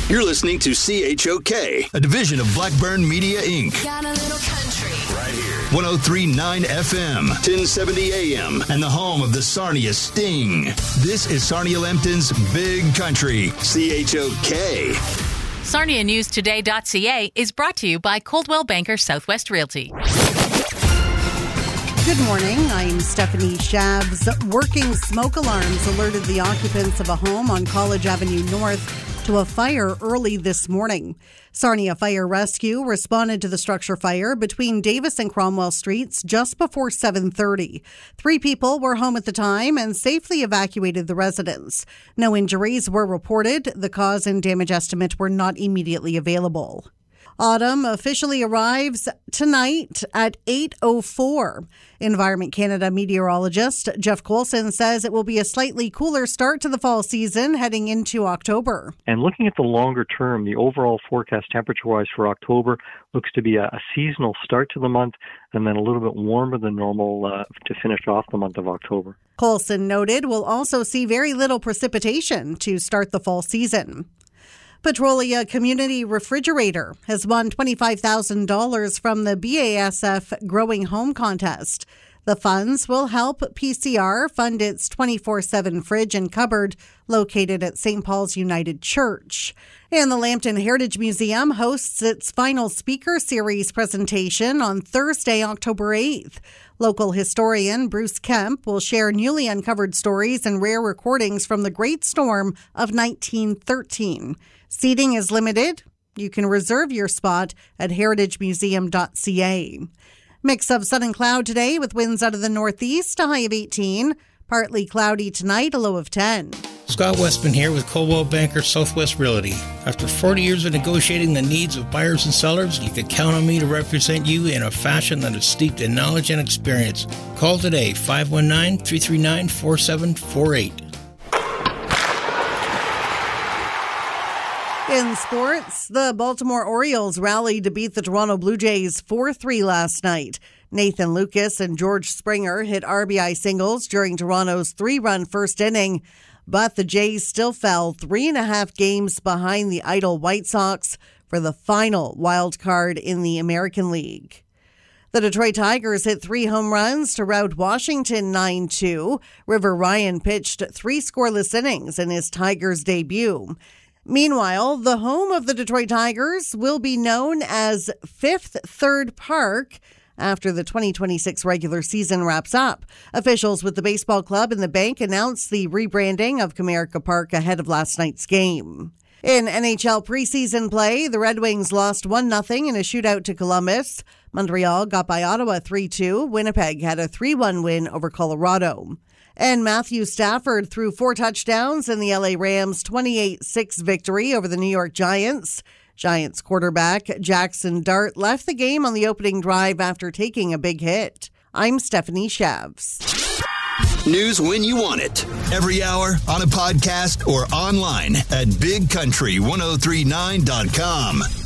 You're listening to CHOK, a division of Blackburn Media, Inc. Got a little country. Right here. 103.9 FM, 1070 AM, and the home of the Sarnia Sting. This is Sarnia-Lambton's Big Country, CHOK. SarniaNewsToday.ca is brought to you by Coldwell Banker Southwest Realty. Good morning. I'm Stephanie Shabs. Working smoke alarms alerted the occupants of a home on College Avenue North to a fire early this morning. Sarnia Fire Rescue responded to the structure fire between Davis and Cromwell Streets just before 7:30. 3 people were home at the time and safely evacuated the residence. No injuries were reported. The cause and damage estimate were not immediately available. Autumn officially arrives tonight at 8:04. Environment Canada meteorologist Jeff Coulson says it will be a slightly cooler start to the fall season heading into October. And looking at the longer term, the overall forecast temperature-wise for October looks to be a seasonal start to the month and then a little bit warmer than normal to finish off the month of October. Coulson noted we'll also see very little precipitation to start the fall season. Petrolia Community Refrigerator has won $25,000 from the BASF Growing Home Contest. The funds will help PCR fund its 24/7 fridge and cupboard located at St. Paul's United Church. And the Lambton Heritage Museum hosts its final speaker series presentation on Thursday, October 8th. Local historian Bruce Kemp will share newly uncovered stories and rare recordings from the Great Storm of 1913. Seating is limited. You can reserve your spot at heritagemuseum.ca. Mix of sun and cloud today with winds out of the northeast, a high of 18. Partly cloudy tonight, a low of 10. Scott Westman here with Coldwell Banker Southwest Realty. After 40 years of negotiating the needs of buyers and sellers, you can count on me to represent you in a fashion that is steeped in knowledge and experience. Call today, 519-339-4748. In sports, the Baltimore Orioles rallied to beat the Toronto Blue Jays 4-3 last night. Nathan Lucas and George Springer hit RBI singles during Toronto's 3-run first inning, but the Jays still fell 3.5 games behind the idle White Sox for the final wild card in the American League. The Detroit Tigers hit 3 home runs to rout Washington 9-2. River Ryan pitched 3 scoreless innings in his Tigers debut. Meanwhile, the home of the Detroit Tigers will be known as Fifth Third Park after the 2026 regular season wraps up. Officials with the baseball club and the bank announced the rebranding of Comerica Park ahead of last night's game. In NHL preseason play, the Red Wings lost 1-0 in a shootout to Columbus. Montreal got by Ottawa 3-2. Winnipeg had a 3-1 win over Colorado. And Matthew Stafford threw 4 touchdowns in the LA Rams' 28-6 victory over the New York Giants. Giants quarterback Jackson Dart left the game on the opening drive after taking a big hit. I'm Stephanie Shabs. News when you want it. Every hour, on a podcast, or online at bigcountry1039.com.